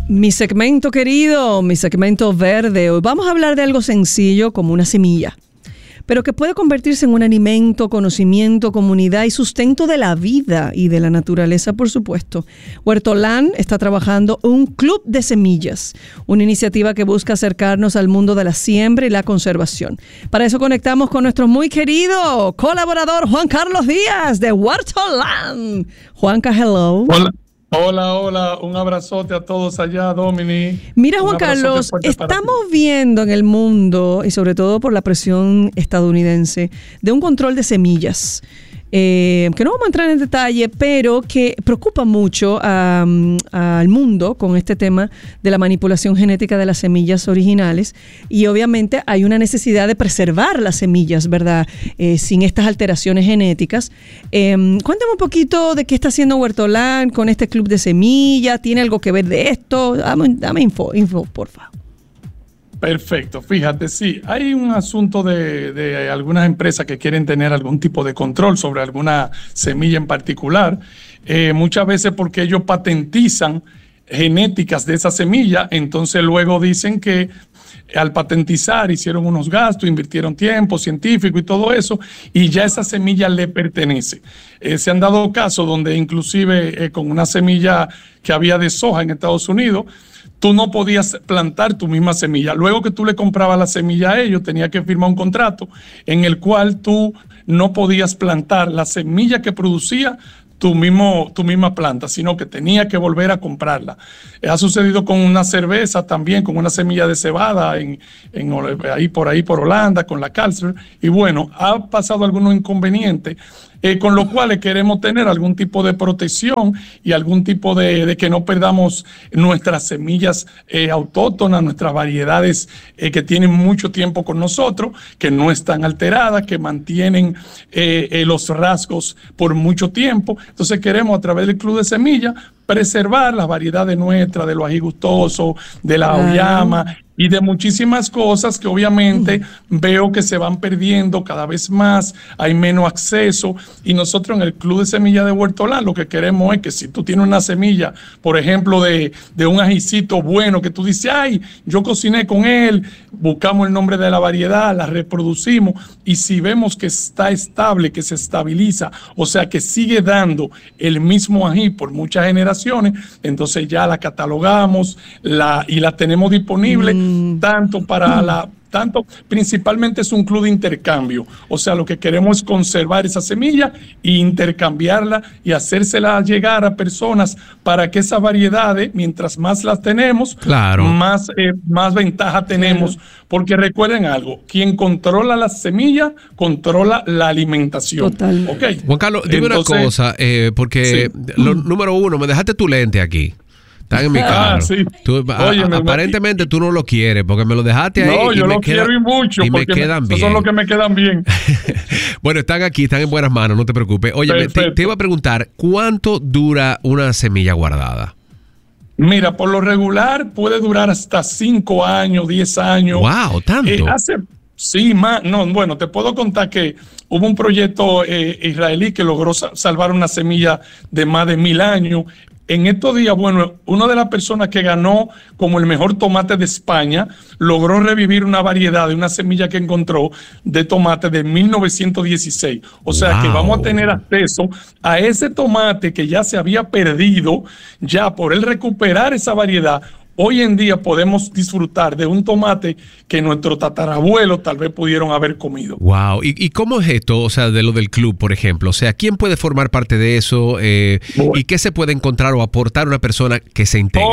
Mi segmento querido, mi segmento verde. Hoy vamos a hablar de algo sencillo como una semilla, pero que puede convertirse en un alimento, conocimiento, comunidad y sustento de la vida y de la naturaleza, por supuesto. Huertolán está trabajando un club de semillas, una iniciativa que busca acercarnos al mundo de la siembra y la conservación. Para eso conectamos con nuestro muy querido colaborador Juan Carlos Díaz de Huertolán. Juanca, hello. Hola. Hola, un abrazote a todos allá, Domini. Mira, Juan Carlos, estamos viendo en el mundo, y sobre todo por la presión estadounidense, de un control de semillas, que no vamos a entrar en detalle, pero que preocupa mucho al mundo con este tema de la manipulación genética de las semillas originales, y obviamente hay una necesidad de preservar las semillas, ¿verdad? Sin estas alteraciones genéticas. Cuéntame un poquito de qué está haciendo Huertolán con este club de semillas. ¿Tiene algo que ver de esto? Dame info, por favor. Perfecto, fíjate, sí, hay un asunto de algunas empresas que quieren tener algún tipo de control sobre alguna semilla en particular, muchas veces porque ellos patentizan genéticas de esa semilla, entonces luego dicen que al patentizar hicieron unos gastos, invirtieron tiempo científico y todo eso, y ya esa semilla le pertenece. Se han dado casos donde inclusive con una semilla que había de soja en Estados Unidos, tú no podías plantar tu misma semilla. Luego que tú le comprabas la semilla a ellos, tenías que firmar un contrato en el cual tú no podías plantar la semilla que producía tu misma planta, sino que tenía que volver a comprarla. Ha sucedido con una cerveza también, con una semilla de cebada ahí por Holanda, con la Carlsberg, y bueno, ha pasado algunos inconvenientes, con lo cual queremos tener algún tipo de protección y algún tipo de que no perdamos nuestras semillas autóctonas, nuestras variedades que tienen mucho tiempo con nosotros, que no están alteradas, que mantienen los rasgos por mucho tiempo. Entonces queremos a través del Club de Semillas preservar las variedades nuestras, de los ají gustoso, de la auyama y de muchísimas cosas que obviamente veo que se van perdiendo cada vez más, hay menos acceso, y nosotros en el Club de Semillas de Huertolán lo que queremos es que si tú tienes una semilla, por ejemplo, de un ajicito bueno que tú dices, ay, yo cociné con él, buscamos el nombre de la variedad, la reproducimos, y si vemos que está estable, que se estabiliza, o sea que sigue dando el mismo ají por muchas generaciones, entonces ya la catalogamos y la tenemos disponible principalmente es un club de intercambio, o sea, lo que queremos es conservar esa semilla e intercambiarla y hacérsela llegar a personas para que esas variedades, mientras más las tenemos, más ventaja tenemos, porque recuerden algo, quien controla la semilla, controla la alimentación. Total. Okay. Juan Carlos, dime una cosa, porque número uno, me dejaste tu lente aquí. Están en mi carro. Sí. Aparentemente tú no lo quieres porque me lo dejaste ahí. No, yo lo quiero y mucho. Y me quedan bien. Esos son los que me quedan bien. Bueno, están aquí, están en buenas manos, no te preocupes. Oye, te iba a preguntar, ¿cuánto dura una semilla guardada? Mira, por lo regular puede durar hasta 5 años, 10 años. ¡Wow! ¿Tanto? Sí, más. No, bueno, te puedo contar que hubo un proyecto israelí que logró salvar una semilla de más de 1000 años. En estos días, bueno, una de las personas que ganó como el mejor tomate de España logró revivir una variedad de una semilla que encontró de tomate de 1916. O sea que vamos a tener acceso a ese tomate que ya se había perdido, ya por él recuperar esa variedad. Hoy en día podemos disfrutar de un tomate que nuestros tatarabuelos tal vez pudieron haber comido. Wow. ¿Y cómo es esto? O sea, de lo del club, por ejemplo. O sea, ¿quién puede formar parte de eso? ¿Y qué se puede encontrar o aportar una persona que se integre?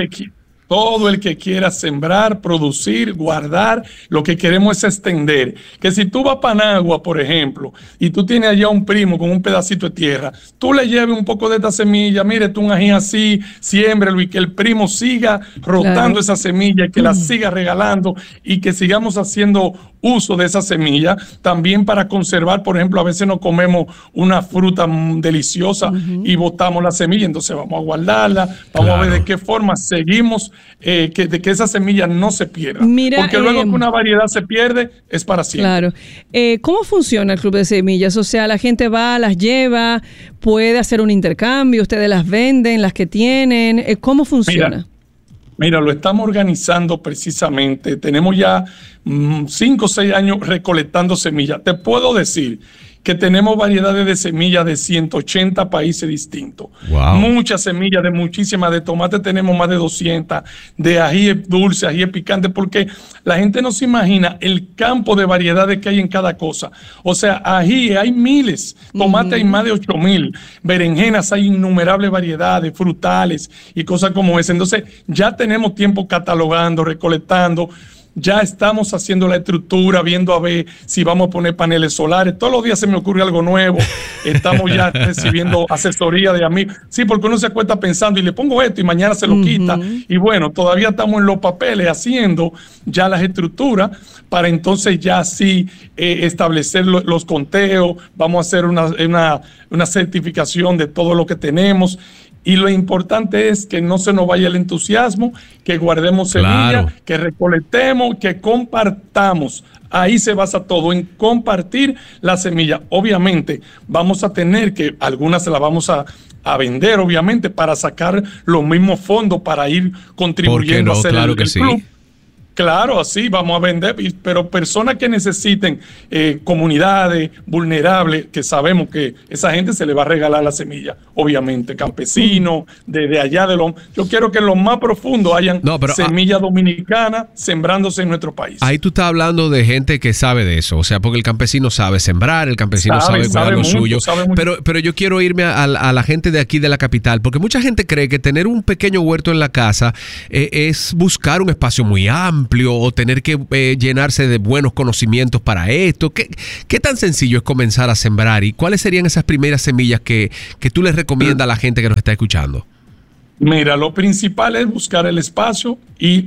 Todo el que quiera sembrar, producir, guardar, lo que queremos es extender. Que si tú vas a Panagua, por ejemplo, y tú tienes allá un primo con un pedacito de tierra, tú le lleves un poco de esta semilla, mire, tú un ají así, siémbrelo, y que el primo siga rotando esa semilla, que la siga regalando, y que sigamos haciendo uso de esa semilla, también para conservar. Por ejemplo, a veces nos comemos una fruta deliciosa y botamos la semilla, entonces vamos a guardarla, vamos a ver de qué forma seguimos de que esa semilla no se pierda. Mira, porque luego que una variedad se pierde, es para siempre. Claro. ¿Cómo funciona el Club de Semillas? O sea, la gente va, las lleva, puede hacer un intercambio, ustedes las venden, las que tienen. ¿Cómo funciona? Mira, lo estamos organizando precisamente. Tenemos ya 5 o 6 años recolectando semillas. Te puedo decir que tenemos variedades de semillas de 180 países distintos. Wow. Muchas semillas, de muchísimas. De tomate tenemos más de 200, de ají dulce, ají picante, porque la gente no se imagina el campo de variedades que hay en cada cosa. O sea, ají hay miles, tomate hay más de 8,000, berenjenas hay innumerables variedades, frutales y cosas como esa. Entonces, ya tenemos tiempo catalogando, recolectando. Ya estamos haciendo la estructura, viendo a ver si vamos a poner paneles solares. Todos los días se me ocurre algo nuevo. Estamos ya recibiendo asesoría de amigos. Sí, porque uno se acuesta pensando y le pongo esto y mañana se lo quita. Y bueno, todavía estamos en los papeles haciendo ya las estructuras para entonces ya sí establecer los conteos. Vamos a hacer una certificación de todo lo que tenemos. Y lo importante es que no se nos vaya el entusiasmo, que guardemos semillas, que recolectemos, que compartamos. Ahí se basa todo, en compartir la semilla. Obviamente, vamos a tener que, algunas se las vamos a vender, obviamente, para sacar los mismos fondos, para ir contribuyendo a hacer el club. Claro, así vamos a vender, pero personas que necesiten comunidades vulnerables, que sabemos que esa gente se le va a regalar la semilla, obviamente, campesinos, de allá de los... Yo quiero que en lo más profundo hayan semilla dominicana sembrándose en nuestro país. Ahí tú estás hablando de gente que sabe de eso, o sea, porque el campesino sabe sembrar, el campesino sabe cuidar lo suyo, pero yo quiero irme a la gente de aquí de la capital, porque mucha gente cree que tener un pequeño huerto en la casa es buscar un espacio muy amplio, o tener que llenarse de buenos conocimientos para esto. ¿Qué tan sencillo es comenzar a sembrar? ¿Y cuáles serían esas primeras semillas que tú les recomiendas a la gente que nos está escuchando? Mira, lo principal es buscar el espacio y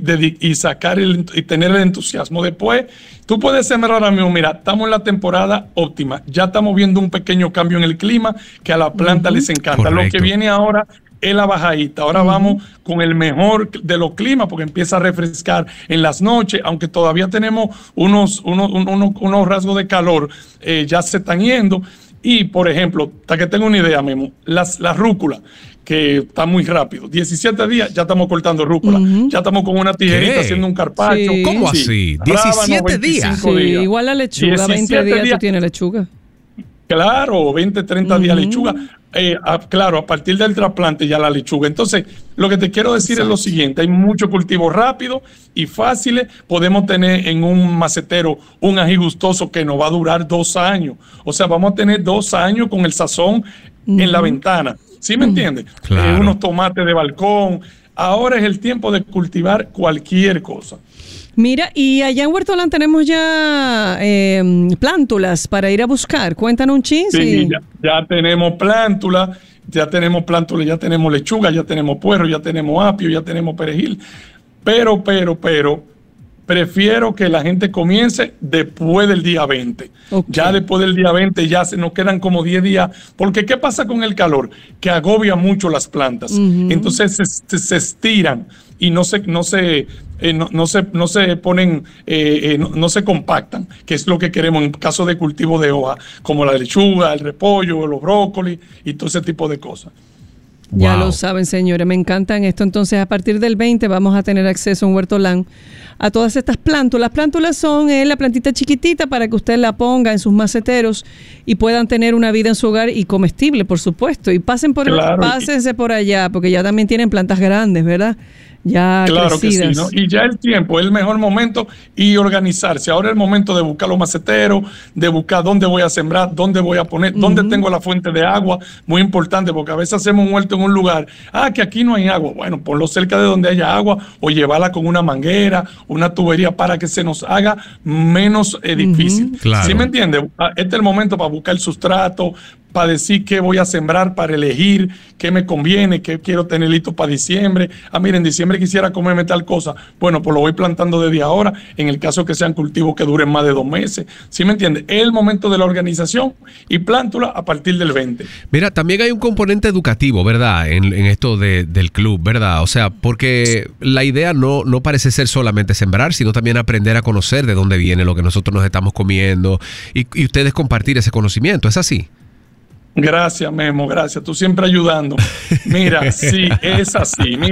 tener el entusiasmo. Después, tú puedes sembrar ahora mismo. Mira, estamos en la temporada óptima. Ya estamos viendo un pequeño cambio en el clima que a la planta les encanta. Correcto. Lo que viene ahora es la bajadita. Ahora vamos con el mejor de los climas porque empieza a refrescar en las noches, aunque todavía tenemos unos rasgos de calor, ya se están yendo. Y, por ejemplo, hasta que tengo una idea, Memo, la rúcula, que está muy rápido. 17 días ya estamos cortando rúcula. Ya estamos con una tijerita haciendo un carpaccio. Sí. ¿Cómo así? 17 días. Sí, igual la lechuga, 20 días tú tienes lechuga. Claro, 20, 30 días lechuga. Claro, a partir del trasplante ya la lechuga. Entonces, lo que te quiero decir es lo siguiente: hay mucho cultivo rápido y fáciles. Podemos tener en un macetero un ají gustoso que nos va a durar 2 años. O sea, vamos a tener 2 años con el sazón en la ventana. ¿Sí me entiendes? Claro. Unos tomates de balcón. Ahora es el tiempo de cultivar cualquier cosa. Mira, y allá en Huerto Lan tenemos ya plántulas para ir a buscar. Cuéntanos un chin. Sí, ya tenemos plántulas, ya tenemos lechuga, ya tenemos puerro, ya tenemos apio, ya tenemos perejil. Pero, prefiero que la gente comience después del día 20. Okay. Ya después del día 20 ya se nos quedan como 10 días. Porque ¿qué pasa con el calor? Que agobia mucho las plantas. Entonces se estiran y no se ponen, no se compactan, que es lo que queremos en caso de cultivo de hoja, como la lechuga, el repollo, los brócolis y todo ese tipo de cosas. Ya lo saben, señores, me encantan esto. Entonces, a partir del 20 vamos a tener acceso en Huerto Lan a todas estas plántulas. Las plántulas son la plantita chiquitita para que usted la ponga en sus maceteros y puedan tener una vida en su hogar y comestible, por supuesto. Y pásense por allá, porque ya también tienen plantas grandes, ¿verdad? Ya claro crecidas. Que sí, ¿no? Y ya el tiempo es el mejor momento y organizarse. Ahora es el momento de buscar los maceteros, de buscar dónde voy a sembrar, dónde voy a poner, dónde tengo la fuente de agua. Muy importante, porque a veces hacemos un huerto en un lugar, que aquí no hay agua. Bueno, ponlo cerca de donde haya agua o llevarla con una manguera, una tubería para que se nos haga menos difícil. Claro. ¿Sí me entiende? Este es el momento para buscar el sustrato, para decir qué voy a sembrar, para elegir qué me conviene, qué quiero tener listo para diciembre. Mira, en diciembre quisiera comerme tal cosa. Bueno, pues lo voy plantando desde ahora, en el caso que sean cultivos que duren más de 2 meses. ¿Sí me entiende? Es el momento de la organización y plántula a partir del 20. Mira, también hay un componente educativo, ¿verdad? En esto del club, ¿verdad? O sea, porque la idea no parece ser solamente sembrar, sino también aprender a conocer de dónde viene lo que nosotros nos estamos comiendo y ustedes compartir ese conocimiento. ¿Es así? Gracias, Memo, gracias. Tú siempre ayudando. Mira, sí, es así. Mira,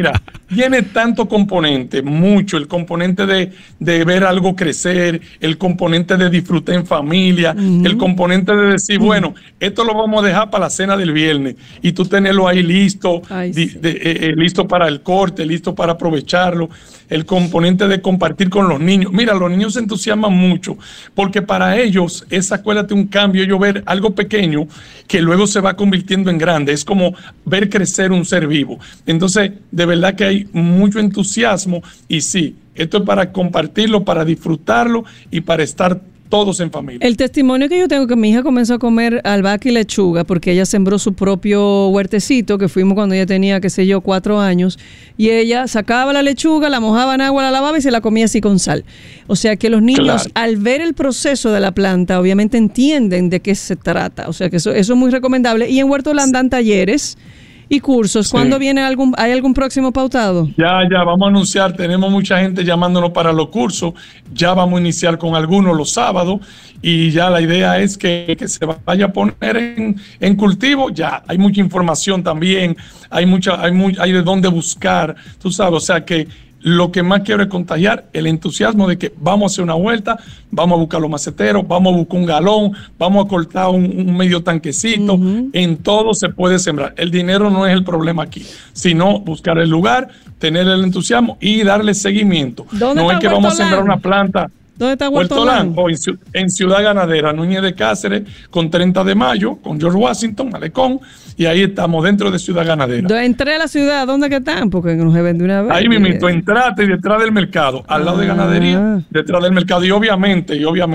tiene tanto componente, mucho, el componente de ver algo crecer, el componente de disfrutar en familia, el componente de decir, bueno, esto lo vamos a dejar para la cena del viernes y tú tenerlo ahí listo, listo para el corte, listo para aprovecharlo, el componente de compartir con los niños. Mira, los niños se entusiasman mucho porque para ellos es, acuérdate, un cambio, ellos ver algo pequeño que luego se va convirtiendo en grande, es como ver crecer un ser vivo. Entonces, de verdad que hay mucho entusiasmo y sí, esto es para compartirlo, para disfrutarlo y para estar todos en familia. El testimonio que yo tengo que mi hija comenzó a comer albahaca y lechuga porque ella sembró su propio huertecito, que fuimos cuando ella tenía, 4 años, y ella sacaba la lechuga, la mojaba en agua, la lavaba y se la comía así con sal. O sea que los niños, al ver el proceso de la planta, obviamente entienden de qué se trata. O sea que eso es muy recomendable. Y en Huerto Land dan talleres y cursos. ¿Cuándo viene hay algún próximo pautado? Ya, vamos a anunciar. Tenemos mucha gente llamándonos para los cursos. Ya vamos a iniciar con algunos los sábados y ya la idea es que se vaya a poner en cultivo. Ya hay mucha información también, hay de dónde buscar, tú sabes, o sea que lo que más quiero es contagiar el entusiasmo de que vamos a hacer una vuelta, vamos a buscar los maceteros, vamos a buscar un galón, vamos a cortar un medio tanquecito. En todo se puede sembrar. El dinero no es el problema aquí, sino buscar el lugar, tener el entusiasmo y darle seguimiento. No es que vamos a sembrar una planta. ¿Dónde está Huerto Land? En Ciudad Ganadera, Núñez de Cáceres, con 30 de mayo, con George Washington, Malecón, y ahí estamos dentro de Ciudad Ganadera. Entré a la ciudad, ¿dónde que están? Porque no se vende una vez. Ahí mismo, entrate y detrás del mercado, al lado de Ganadería, detrás del mercado, y obviamente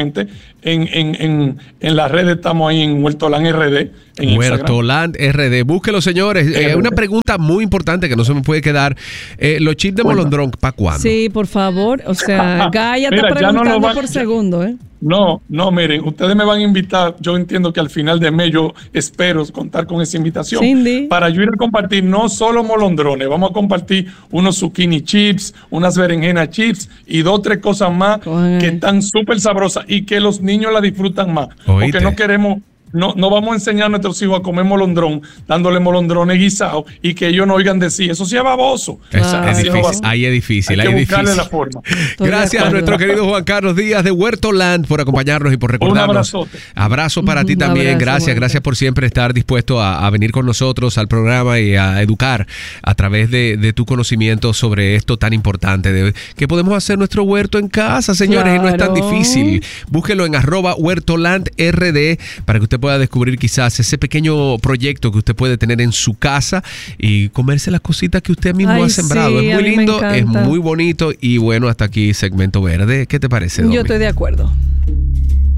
en las redes estamos ahí en Huerto Land RD. Huerto Land RD. Búsquelo, señores. Una pregunta muy importante que no se me puede quedar. Los chips de molondrón, ¿para cuándo? Sí, por favor. O sea, Gaia está preguntando por segundo, ¿eh? No, miren, ustedes me van a invitar. Yo entiendo que al final de mes yo espero contar con esa invitación. Cindy. Para yo ir a compartir no solo molondrones, vamos a compartir unos zucchini chips, unas berenjena chips y 2 o 3 cosas más que están súper sabrosas y que los niños la disfrutan más. Oíste. Porque no queremos... No vamos a enseñar a nuestros hijos a comer molondrón, dándole molondrones guisados y que ellos no oigan decir, eso sí es baboso. Ahí es difícil. Hay que buscarle la forma. Gracias a nuestro querido Juan Carlos Díaz de Huerto Land por acompañarnos y por recordarnos. Un abrazote. Abrazo para ti también. Gracias por siempre estar dispuesto a venir con nosotros al programa y a educar a través de tu conocimiento sobre esto tan importante, que podemos hacer nuestro huerto en casa, señores, y no es tan difícil. Búsquelo en @huertolandrd para que usted pueda descubrir quizás ese pequeño proyecto que usted puede tener en su casa y comerse las cositas que usted mismo ha sembrado. Sí, es muy lindo, es muy bonito y bueno, hasta aquí segmento verde. ¿Qué te parece, Domi? Yo estoy de acuerdo.